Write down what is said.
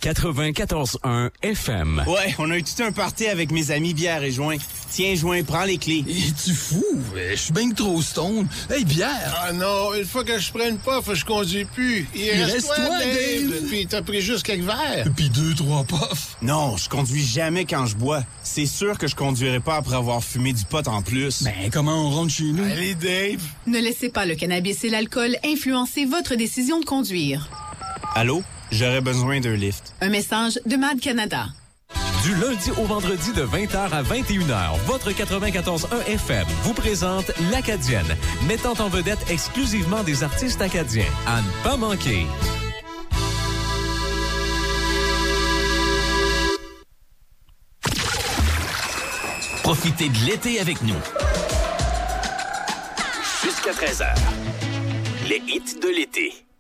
94.1 FM. Ouais, on a eu tout un party avec mes amis bière et joint. Tiens, joint, prends les clés. Es-tu fou? Je suis bien trop stone. Hey, bière! Ah non, une fois que je prenne pas, je conduis plus. Il reste toi, Dave. Puis t'as pris juste quelques verres. Puis 2-3 puffs. Non, je conduis jamais quand je bois. C'est sûr que je conduirai pas après avoir fumé du pot en plus. Ben, comment on rentre chez nous? Allez, Dave. Ne laissez pas le cannabis et l'alcool influencer votre décision de conduire. Allô? J'aurais besoin d'un lift. Un message de Mad Canada. Du lundi au vendredi de 20h à 21h, votre 94.1 FM vous présente l'Acadienne, mettant en vedette exclusivement des artistes acadiens. À ne pas manquer. Profitez de l'été avec nous. Jusqu'à 13h. Les hits de l'été.